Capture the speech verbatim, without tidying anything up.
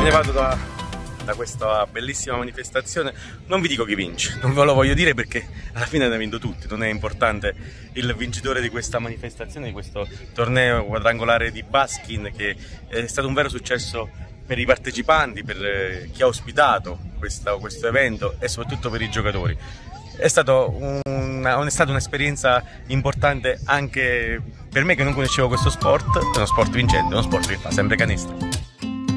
ne vado da, da questa bellissima manifestazione. Non vi dico chi vince, non ve lo voglio dire perché alla fine ne hanno vinto tutti, non è importante il vincitore di questa manifestazione, di questo torneo quadrangolare di Baskin, che è stato un vero successo per i partecipanti, per chi ha ospitato questo, questo evento e soprattutto per i giocatori. È, stato una, è stata un'esperienza importante anche per me che non conoscevo questo sport. È uno sport vincente, uno sport che fa sempre canestro.